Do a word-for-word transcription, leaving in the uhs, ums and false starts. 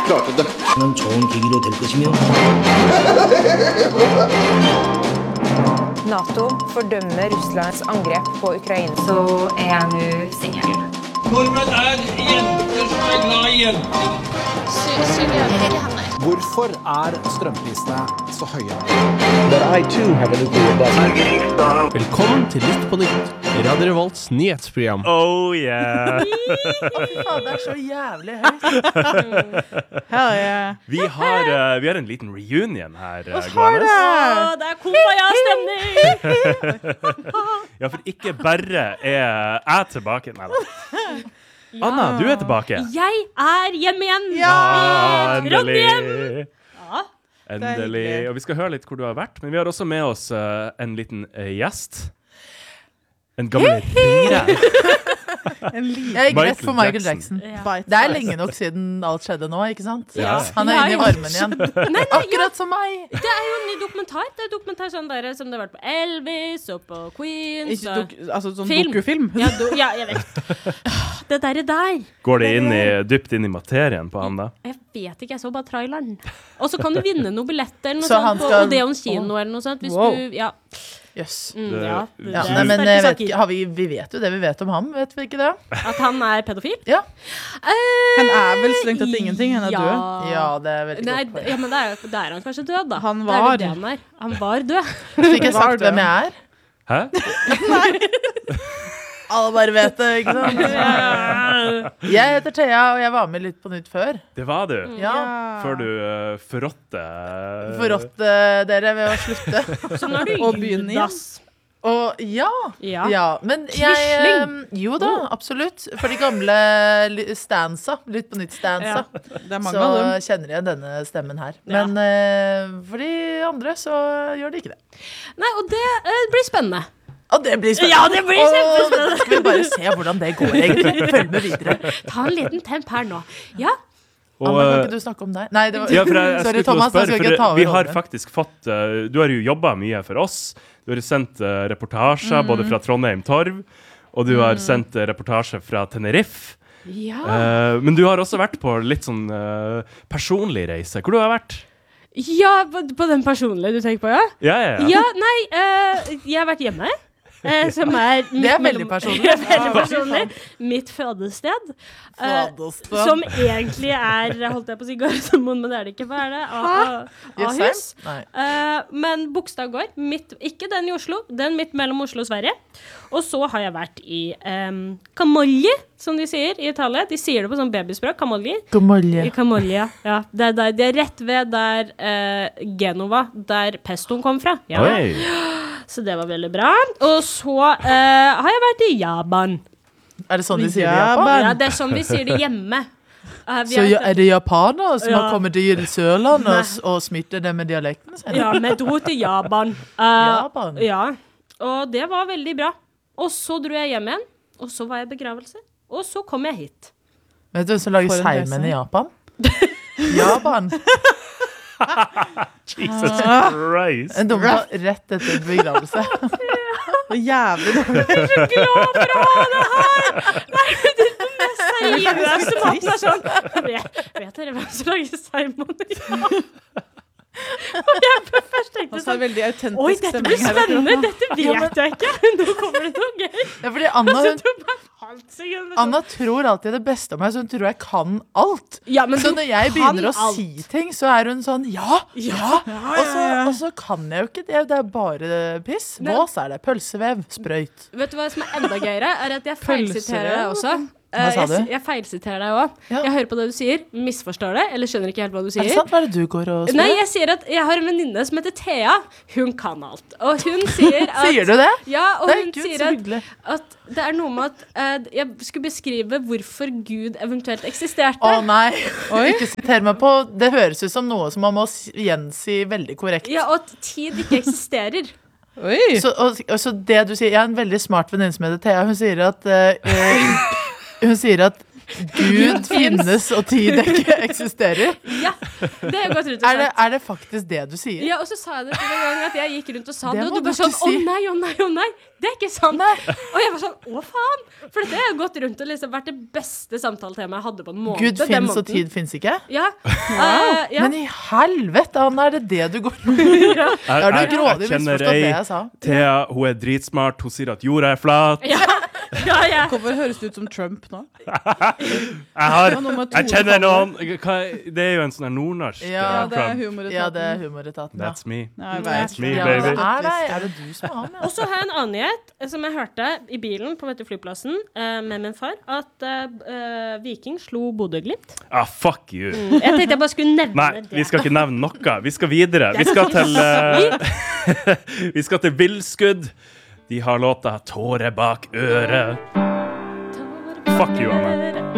klarte det. 는 좋은 계기로 될 것이며 NATO fordømmer Russlands angrep på Ukraina. Så er jeg nå singel. Nordmenn er jenter som er glad i jenter. Hvorfor er strømprisene så høye? But I too have a nuclear blast. Velkommen til Lytt på nytt, Radio Revolts nyhetsprogram. Oh yeah. Fy faen, det er så jævlig høyt. Hell yeah. Vi har, uh, vi har en liten reunion her, uh, har det? Åh, det er kumbaya-stemning. Ja, for ikke bare er jeg tilbake. Nei, da. Ja. Anna, du er tilbake. Jeg er hjemme igjen. Ja, endelig. Ja. Endelig. Og vi skal høre litt hvor du har vært, men vi har også med oss uh, en liten uh, gjest. En gammel ringere. Jeg gikk rett for Michael Jackson. Ja. Det er lenge nok siden alt skjedde nå, ikke sant? Ja. Han er inne i varmen igjen. Nei, nei, akkurat ja. Som meg. Det er jo en ny dokumentar. Det er dokumentar sånn der, som det har vært på Elvis og på Queen. Ikke dok, altså sånn dokufilm. Ja, do, ja, jeg vet. Det der er der. Går det inn i, dypt inn i materien på han da? Jeg vet ikke, jeg så bare traileren. Og så kan du vinne noen billetter eller noe så sånt, skal... på Odeon Kino eller noe sånt. Hvis wow. du, ja. Yes. Mm, ja, det, ja, nei, men vet, har vi, vi vet jo det vi vet om ham, vet vi ikke det? At han er pedofil? Ja. Uh, han er vel strengt tatt ingenting, han er ja. død. Ja, det er veldig nei, godt. Ja, men det er, det er han kanskje død da. Han var. Det er det han er. Han var død. Fikk jeg sagt hvem jeg er? Hæ? Nei. Alle bare vet det, ikke sant? Jeg heter Thea, og jeg var med litt på nytt før. Det var du? Ja. Før du uh, forrådte Forrådte dere ved å slutte. Så når du og begynne igjen. Og ja, ja, ja. Men jeg, um, jo da, absolutt. For de gamle stansa, litt på nytt stansa, ja. Så kjenner jeg denne stemmen her. Ja. Men uh, for de andre så gjør de ikke det. Nei, og det uh, blir spennende. Og det blir spennende. Ja, det blir kjempespennende. Og skal vi bare se hvordan det går egentlig. Følg med videre. Ta en liten temp her nå. Ja. Og, Anna, kan ikke du snakke om deg? Nei, det var... Ja, for jeg, jeg Sorry, Thomas, spørre, jeg skal ikke ta over. Vi har faktisk fått, uh, du har jo jobbet mye for oss. Du har sendt uh, reportasjer, mm. både fra Trondheim Torv, og du har mm. sendt uh, reportasje fra Tenerife. Ja. Uh, men du har også vært på litt sånn uh, personlig reise. Hvor du har vært? Ja, på, på den personlige du tenker på, ja? Ja, ja, ja. Ja, nei, uh, jeg har vært hjemme. Eh, som er det er veldig personlig. veldig personlig. Mitt fødested. Eh, som egentlig er, holdt jeg på å si Gardermoen, men det er det ikke. Hva er det? Ahus. Eh, men bokstav går. Midt, ikke den i Oslo, den midt mellom Oslo og Sverige. Og så har jeg vært i um, Camogli, som de sier i Italia. De sier det på sånn babyspråk, Camogli. Camogli. I Camogli, ja. Det er, der, det er rett ved der uh, Genova, der pestoen kom fra. Ja. Oi. Så det var veldig bra. Og så uh, har jeg vært i Japan. Er det sånn de sier det i Japan? Ja, det er sånn vi sier det hjemme. Uh, så har, er det japanere som ja. har kommet til Sørlandet og, og smittet det med dialekten? Ja, vi dro til Japan. Uh, Japan? Ja, og det var veldig bra. Og så dro jeg hjem igjen, og så var jeg i begravelse. Og så kom jeg hit. Vet du hvem som lager seilmenn i Japan? Japan! Jesus Christ. En dumpa rett etter begravelse. Det er jævlig dårlig. Jeg er så glad for å ha det her. Det er det mest seriøse maten er sånn. Vet, vet dere hvem som lager seilmenn? Og jeg først tenkte sånn, oi, dette blir spennende, dette vet ja, men... jeg ikke. Nå kommer det noe gøy. Ja, fordi Anna, hun, Anna tror alltid det beste om meg, så hun tror jeg kan alt. Ja, så når jeg begynner å alt. si ting, så er hun sånn, ja, ja, ja. Og, så, og så kan jeg jo ikke det, det er bare piss. Vås er det, pølsevev, sprøyt. Vet du hva som er enda gøyere, er at jeg feilsiterer deg også. Hva sa du? Jeg, jeg feilsiterer deg også. Ja. Jeg hører på det du sier, misforstår det, eller skjønner ikke helt hva du sier. Er det sant? Hva er det du går og spør? Nei, jeg sier at jeg har en venninne som heter Thea. Hun kan alt. Og hun sier at... Sier du det? Ja, og det er hun Gud, sier at, at det er noe med at uh, jeg skulle beskrive hvorfor Gud eventuelt eksisterte. Å nei, ikke sitere meg på. Det høres ut som noe som man må gjensi veldig korrekt. Ja, og at tid ikke eksisterer. Oi. Så, og, og, så det du sier, jeg har en veldig smart venninne som heter Thea. Hun sier at... Uh, uh, hun sier at Gud finnes og tid ikke eksisterer. Ja, det er godt rundt og er det, sagt. er det faktisk det du sier? Ja, og så sa jeg det til en gang at jeg gikk rundt og sa det, Det og må du du bare sånn, ikke å si. nei, å nei, å nei, det er ikke sant. Og jeg var sånn, å faen, for dette har gått rundt og liksom vært det beste samtaletemaet jeg hadde på en måned. Gud den finnes og måneden. tid finnes ikke? Ja. Uh, ja. Men i helvete, Anna, er det det du går med? Jeg, Har du jeg, grådig jeg kjenner misforstått det ei jeg sa? Thea, hun er dritsmart, hun sier at jorda er flat. Ja. Ja, ja. Hvorfor høres det ut som Trump nå? Jeg, har, jeg kjenner noen hva, det er jo en sånn her nordnorsk Ja, uh, det er Trump. humoretaten. Ja, det er humoretaten, ja. That's me. Nei, jeg vet. That's me, Ja, baby. det er deg. Er det du som er han, ja? Og så har jeg en annen nyhet eh, som jeg hørte i bilen på dette flyplassen eh, med min far, at eh, Viking slo Bodø-Glimt. Ah, fuck you. Mm, jeg tenkte jeg bare skulle nevne Nei, det. vi skal ikke nevne noe. Vi skal videre. Vi skal til uh, Vi skal til Villskudd. De har låta 'Tåre bak øret'. Fuck you, Anna.